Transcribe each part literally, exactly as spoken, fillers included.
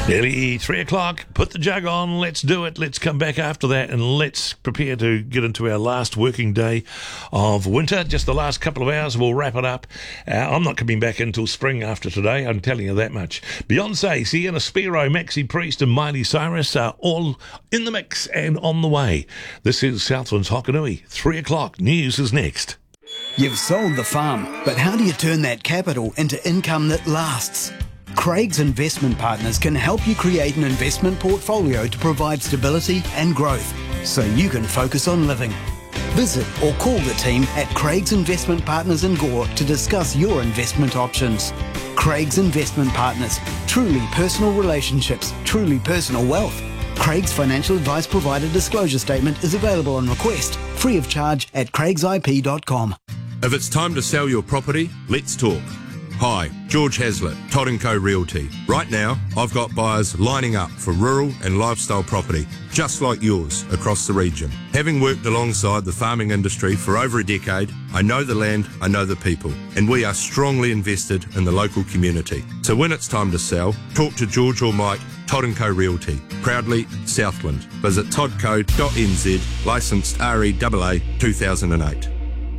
Nearly three o'clock. Put the jug on. Let's do it. Let's come back after that and let's prepare to get into our last working day of winter. Just the last couple of hours, we'll wrap it up. Uh, I'm not coming back until spring after today. I'm telling you that much. Beyonce, Sienna Spiro, Maxi Priest and Miley Cyrus are all in the mix and on the way. This is Southland's Hokanui. Three o'clock. News is next. You've sold the farm, but how do you turn that capital into income that lasts? Craig's Investment Partners can help you create an investment portfolio to provide stability and growth so you can focus on living. Visit or call the team at Craig's Investment Partners in Gore to discuss your investment options. Craig's Investment Partners, truly personal relationships, truly personal wealth. Craig's financial advice provider disclosure statement is available on request, free of charge at craigs I P dot com. If it's time to sell your property, let's talk. Hi, George Hazlitt, Todd and Co Realty. Right now, I've got buyers lining up for rural and lifestyle property, just like yours, across the region. Having worked alongside the farming industry for over a decade, I know the land, I know the people, and we are strongly invested in the local community. So when it's time to sell, talk to George or Mike, Todd and Co Realty. Proudly Southland. Visit todd co dot n z, licensed R E A A two thousand eight.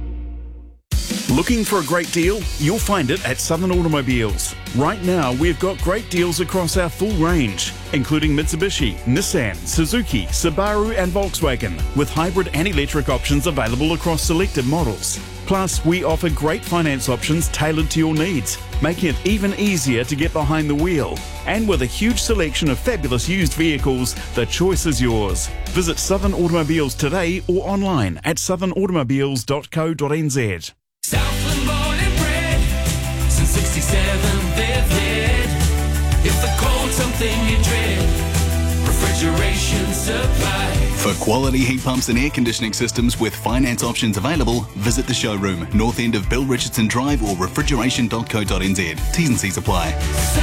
Looking for a great deal? You'll find it at Southern Automobiles. Right now, we've got great deals across our full range, including Mitsubishi, Nissan, Suzuki, Subaru and Volkswagen, with hybrid and electric options available across selected models. Plus, we offer great finance options tailored to your needs, making it even easier to get behind the wheel. And with a huge selection of fabulous used vehicles, the choice is yours. Visit Southern Automobiles today or online at southern automobiles dot co dot n z. Southland born and bred, since sixty-seven they've led. If the cold's something you dread, refrigeration supply. For quality heat pumps and air conditioning systems with finance options available, visit the showroom, north end of Bill Richardson Drive or refrigeration dot co dot n z. T's and C's apply.